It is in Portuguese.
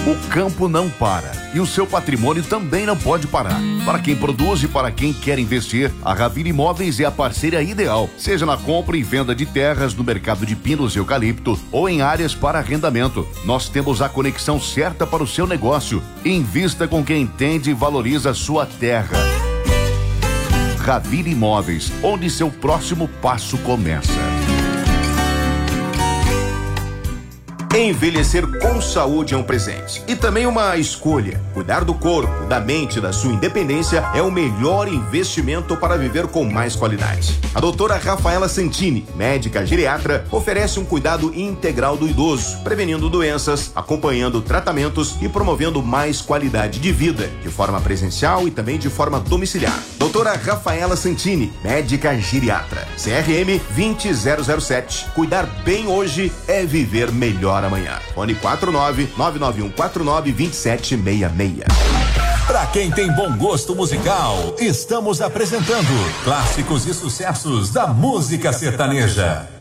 O campo não para e o seu patrimônio também não pode parar. Para quem produz e para quem quer investir, a Ravir Imóveis é a parceira ideal, seja na compra e venda de terras no mercado de pinos e eucalipto ou em áreas para arrendamento. Nós temos a conexão certa para o seu negócio. Invista com quem entende e valoriza a sua terra. Ravir Imóveis, onde seu próximo passo começa. Envelhecer com saúde é um presente e também uma escolha. Cuidar do corpo, da mente e da sua independência é o melhor investimento para viver com mais qualidade. A doutora Rafaela Santini, médica geriatra, oferece um cuidado integral do idoso, prevenindo doenças, acompanhando tratamentos e promovendo mais qualidade de vida, de forma presencial e também de forma domiciliar. Doutora Rafaela Santini, médica geriatra, CRM 20007. Cuidar bem hoje é viver melhor amanhã. Fone 49-99149-2766. Pra quem tem bom gosto musical, estamos apresentando clássicos e sucessos da música sertaneja.